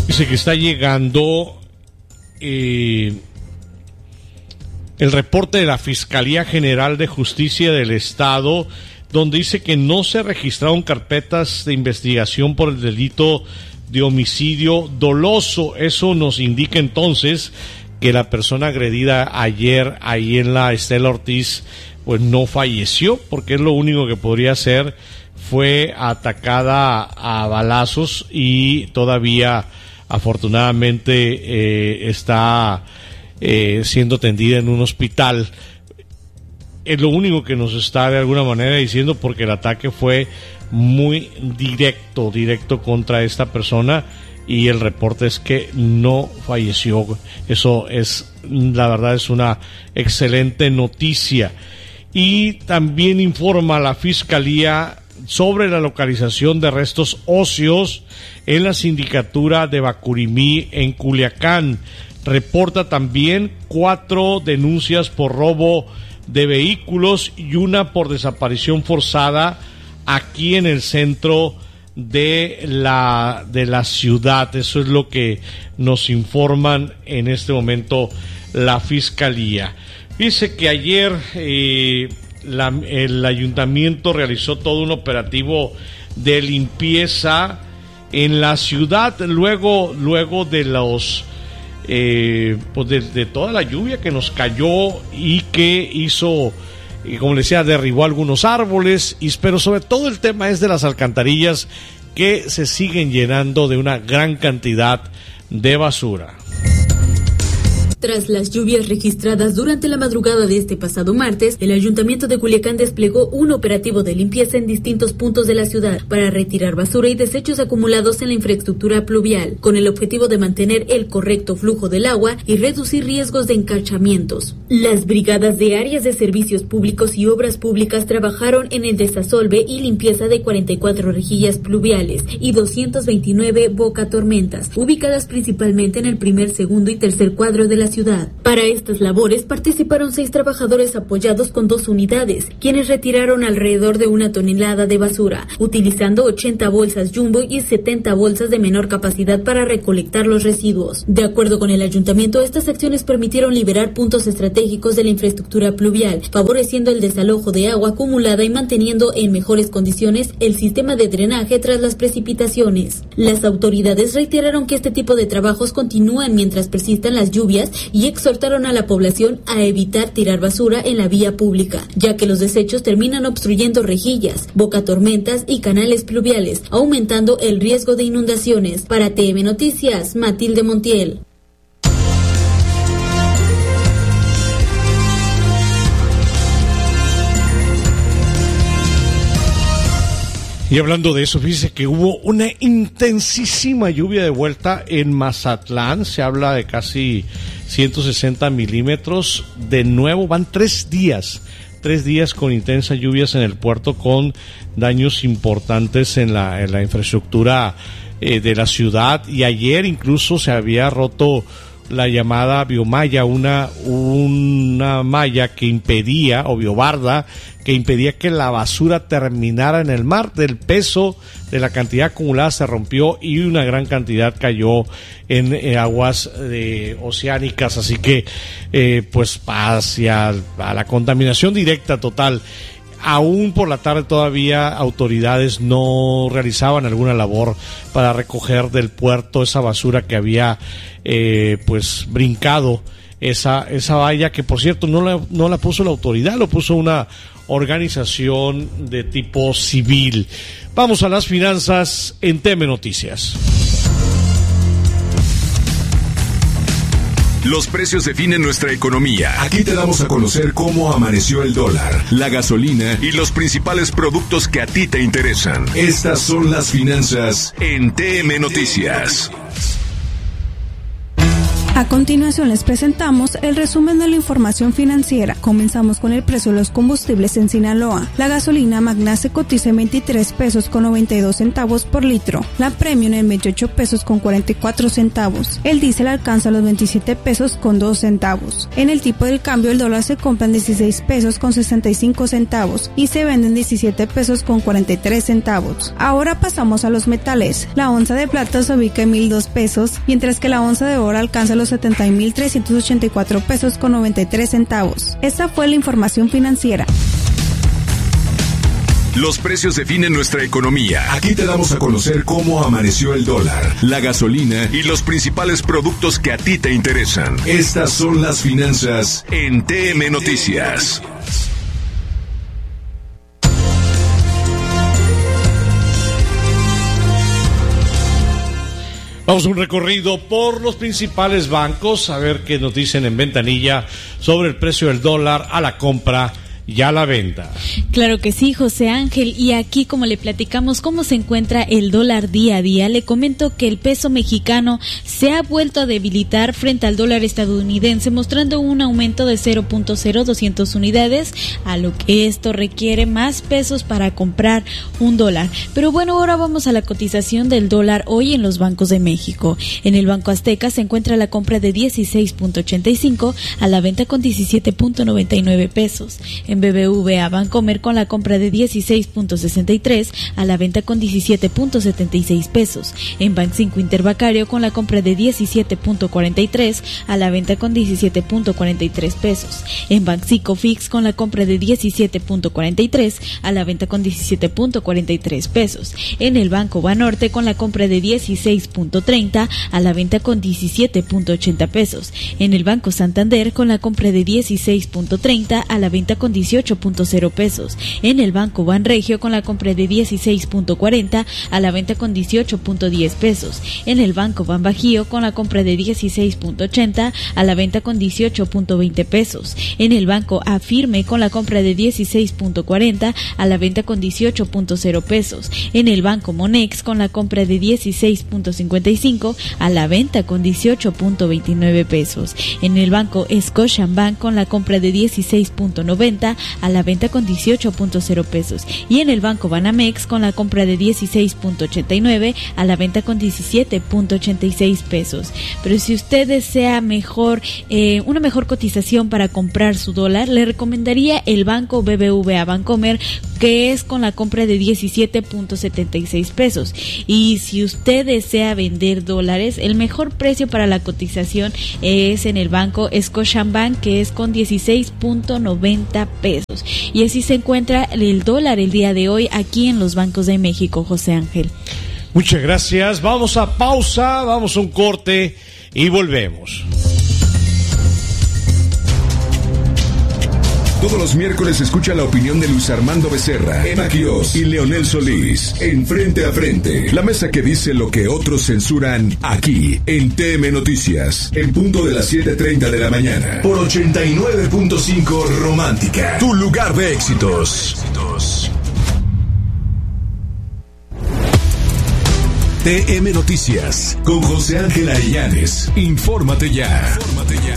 Dice que está llegando el reporte de la Fiscalía General de Justicia del Estado, donde dice que no se registraron carpetas de investigación por el delito de homicidio doloso. Eso nos indica entonces que la persona agredida ayer ahí en la Estela Ortiz pues no falleció, porque es lo único que podría hacer. Fue atacada a balazos y todavía afortunadamente está siendo atendida en un hospital. Es lo único que nos está de alguna manera diciendo, porque el ataque fue muy directo contra esta persona y el reporte es que no falleció. Eso es, la verdad, es una excelente noticia. Y también informa la Fiscalía sobre la localización de restos óseos en la sindicatura de Bacurimí en Culiacán. Reporta también 4 denuncias por robo de vehículos y una por desaparición forzada aquí en el centro de la ciudad. Eso es lo que nos informan en este momento la Fiscalía. Dice que ayer el ayuntamiento realizó todo un operativo de limpieza en la ciudad luego de los pues de toda la lluvia que nos cayó y que hizo, como les decía, derribó algunos árboles, pero sobre todo el tema es de las alcantarillas que se siguen llenando de una gran cantidad de basura. Tras las lluvias registradas durante la madrugada de este pasado martes, el Ayuntamiento de Culiacán desplegó un operativo de limpieza en distintos puntos de la ciudad para retirar basura y desechos acumulados en la infraestructura pluvial, con el objetivo de mantener el correcto flujo del agua y reducir riesgos de encharcamientos. Las brigadas de áreas de servicios públicos y obras públicas trabajaron en el desasolve y limpieza de 44 rejillas pluviales y 229 bocatormentas, ubicadas principalmente en el primer, segundo y tercer cuadro de la ciudad. Para estas labores participaron 6 trabajadores apoyados con 2 unidades, quienes retiraron alrededor de 1 tonelada de basura, utilizando 80 bolsas jumbo y 70 bolsas de menor capacidad para recolectar los residuos. De acuerdo con el ayuntamiento, estas acciones permitieron liberar puntos estratégicos de la infraestructura pluvial, favoreciendo el desalojo de agua acumulada y manteniendo en mejores condiciones el sistema de drenaje tras las precipitaciones. Las autoridades reiteraron que este tipo de trabajos continúan mientras persistan las lluvias y exhortaron a la población a evitar tirar basura en la vía pública, ya que los desechos terminan obstruyendo rejillas, bocatormentas y canales pluviales, aumentando el riesgo de inundaciones. Para TM Noticias, Matilde Montiel. Y hablando de eso, fíjese que hubo una intensísima lluvia de vuelta en Mazatlán. Se habla de casi 160 milímetros. De nuevo, van 3 días con intensas lluvias en el puerto, con daños importantes en la infraestructura de la ciudad. Y ayer incluso se había roto la llamada biomalla, una malla que impedía, o biobarda, que impedía que la basura terminara en el mar. Del peso de la cantidad acumulada se rompió y una gran cantidad cayó en aguas oceánicas, así que pues hacia a la contaminación directa total. Aún por la tarde todavía autoridades no realizaban alguna labor para recoger del puerto esa basura que había pues brincado esa valla, que por cierto no la puso la autoridad, lo puso una organización de tipo civil. Vamos a las finanzas en TM Noticias. Los precios definen nuestra economía. Aquí te damos a conocer cómo amaneció el dólar, la gasolina y los principales productos que a ti te interesan. Estas son las finanzas en TM Noticias. A continuación les presentamos el resumen de la información financiera. Comenzamos con el precio de los combustibles en Sinaloa. La gasolina Magna se cotiza en 23 pesos con 92 centavos por litro. La Premium en 28 pesos con 44 centavos. El diésel alcanza los 27 pesos con 2 centavos. En el tipo del cambio, el dólar se compra en 16 pesos con 65 centavos y se vende en 17 pesos con 43 centavos. Ahora pasamos a los metales. La onza de plata se ubica en 1,002 pesos, mientras que la onza de oro alcanza los 70,384 pesos con 93 centavos. Esta fue la información financiera. Los precios definen nuestra economía. Aquí te damos a conocer cómo amaneció el dólar, la gasolina y los principales productos que a ti te interesan. Estas son las finanzas en TM Noticias. Vamos a un recorrido por los principales bancos, a ver qué nos dicen en ventanilla sobre el precio del dólar a la compra y a la venta. Claro que sí, José Ángel, y aquí como le platicamos cómo se encuentra el dólar día a día, le comento que el peso mexicano se ha vuelto a debilitar frente al dólar estadounidense, mostrando un aumento de 0.0200 unidades, a lo que esto requiere más pesos para comprar un dólar. Pero bueno, ahora vamos a la cotización del dólar hoy en los bancos de México. En el Banco Azteca se encuentra la compra de 16.85, a la venta con 17.99 pesos. En BBVA Bancomer con la compra de 16.63, a la venta con 17.76 pesos. En Banxico Interbancario con la compra de 17.43, a la venta con 17.43 pesos. En Banxico Fix con la compra de 17.43, a la venta con 17.43 pesos. En el Banco Banorte con la compra de 16.30, a la venta con 17.80 pesos. En el Banco Santander con la compra de 16.30, a la venta con 18.0 pesos. En el Banco Banregio con la compra de 16.40, a la venta con 18.10 pesos. En el Banco Banbajío con la compra de 16.80, a la venta con 18.20 pesos. En el Banco Afirme con la compra de 16.40, a la venta con 18.0 pesos. En el Banco Monex con la compra de 16.55, a la venta con 18.29 pesos. En el Banco Scotiabank con la compra de 16.90, a la venta con 18.0 pesos. Y en el Banco Banamex con la compra de 16.89, a la venta con 17.86 pesos. Pero si usted desea una mejor cotización para comprar su dólar, le recomendaría el Banco BBVA Bancomer, que es con la compra de 17.76 pesos. Y si usted desea vender dólares, el mejor precio para la cotización es en el Banco Scotiabank, que es con 16.90 pesos. Y así se encuentra el dólar el día de hoy aquí en los bancos de México, José Ángel. Muchas gracias. Vamos a pausa, vamos a un corte y volvemos. Todos los miércoles escucha la opinión de Luis Armando Becerra, Emma Quiroz y Leonel Solís en Frente a Frente. La mesa que dice lo que otros censuran, aquí en TM Noticias, en punto de las 7:30 de la mañana, por 89.5 Romántica, tu lugar de éxitos. TM Noticias, con José Ángel Arellanes. Infórmate ya.